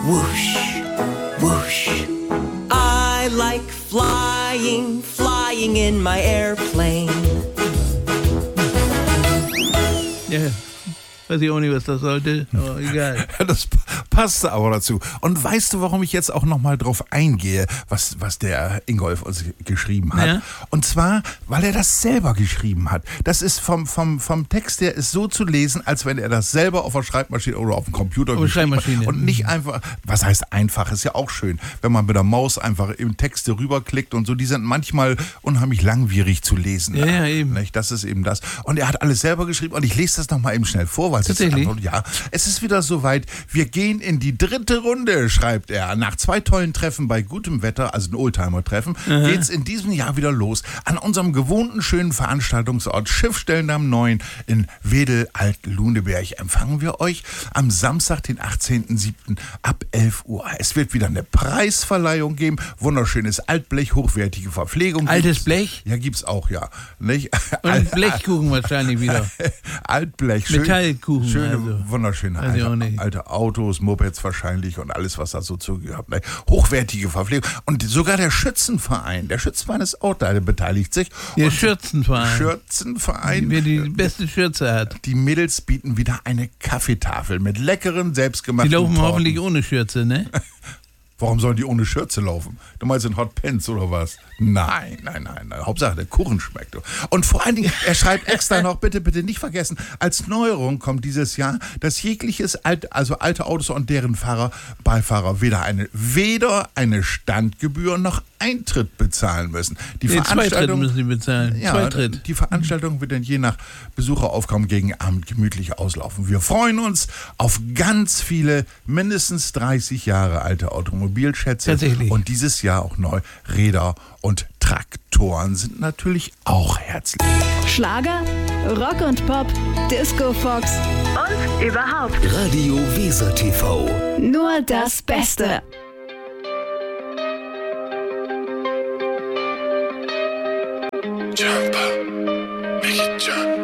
whoosh, whoosh. I like flying, flying in my airplane. Ja, weiß ich auch nicht, was das sollte, aber egal. Das passte aber dazu. Und weißt du, warum ich jetzt auch nochmal drauf eingehe, was der Ingolf uns geschrieben hat? Ja. Und zwar, weil er das selber geschrieben hat. Das ist vom Text her ist so zu lesen, als wenn er das selber auf der Schreibmaschine oder auf dem Computer geschrieben hat. Und nicht einfach, was heißt einfach, ist ja auch schön, wenn man mit der Maus einfach im Text rüberklickt und so. Die sind manchmal unheimlich langwierig zu lesen. Ja, eben. Nicht? Das ist eben das. Und er hat alles selber geschrieben und ich lese das nochmal eben schnell vor, weil Tatsächlich? es ist wieder soweit. Wir gehen in die 3. Runde, schreibt er. Nach 2 tollen Treffen bei gutem Wetter, also ein Oldtimer-Treffen, geht's in diesem Jahr wieder los. An unserem gewohnten schönen Veranstaltungsort Schiffstellendamm 9 in Wedel-Alt-Luneberg empfangen wir euch am Samstag, den 18.07. ab 11 Uhr. Es wird wieder eine Preisverleihung geben. Wunderschönes Altblech, hochwertige Verpflegung. Altes Blech? Ja, gibt's auch, ja. Nicht? Und Blechkuchen wahrscheinlich wieder. Altblech. Metallkuchen. Schöne, also. wunderschöne alte Autos, Mopeds wahrscheinlich und alles, was dazu zugehört. Ne? Hochwertige Verpflegung. Und sogar der Schützenverein ist auch da, der beteiligt sich. Der und Schürzenverein. Wer die beste Schürze hat. Die Mädels bieten wieder eine Kaffeetafel mit leckeren, selbstgemachten Die laufen Torten. hoffentlich ohne Schürze, ne? Warum sollen die ohne Schürze laufen? Du meinst in Hot Pants oder was? Nein. Hauptsache der Kuchen schmeckt. Und vor allen Dingen, er schreibt extra noch, bitte nicht vergessen, als Neuerung kommt dieses Jahr, dass jegliches alte Autos und deren Beifahrer weder eine Standgebühr noch Eintritt bezahlen müssen. Zweitritt müssen sie bezahlen. Ja, Zweitritt. Die Veranstaltung wird dann je nach Besucheraufkommen gegen Abend gemütlich auslaufen. Wir freuen uns auf ganz viele, mindestens 30 Jahre alte Automobilschätze. Tatsächlich. Und dieses Jahr auch neu Räder und Traktoren sind natürlich auch herzlich. Schlager, Rock und Pop, Disco Fox und überhaupt Radio Weser TV. nur das Beste.